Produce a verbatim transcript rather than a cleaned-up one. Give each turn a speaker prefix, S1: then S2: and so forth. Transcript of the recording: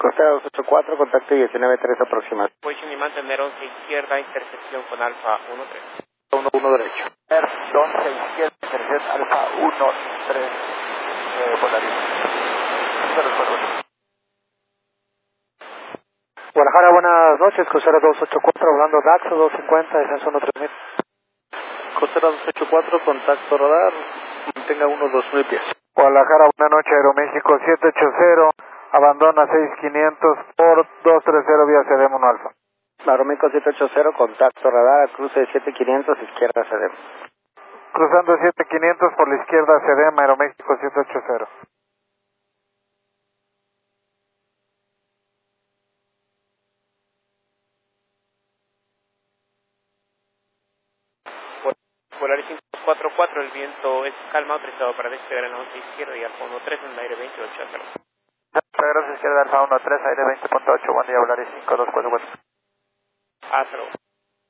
S1: Costera dos ocho cuatro, contacto diecinueve tres aproximado.
S2: Position y mantener once izquierda, intercepción con Alfa uno tres.
S1: uno uno derecho.
S3: once izquierda, intercepción Alfa uno tres, eh, Polaris.
S1: Guadalajara, buenas noches, costera dos ocho cuatro, hablando Daxo dos cincuenta, descenso uno tres mil. Costera dos ocho cuatro, contacto radar, mantenga uno dos mil pies. Guadalajara, buenas noches, Aeroméxico siete ocho cero, abandona seis quinientos por dos tres cero vía C D M uno Alfa. Aeroméxico siete ocho cero, contacto radar, cruce siete quinientos, izquierda C D M. Cruzando siete quinientos por la izquierda C D M, Aeroméxico siete ocho cero.
S2: Polaris cinco cuatro cuatro, el viento es calma, autorizado para despegar en la once izquierda y Alfa uno tres en el aire veintiocho a cero.
S3: Gracias, izquierda Alfa uno tres, aire veinte punto ocho, buen día, Polaris cinco dos cuatro cuatro.
S2: A cero.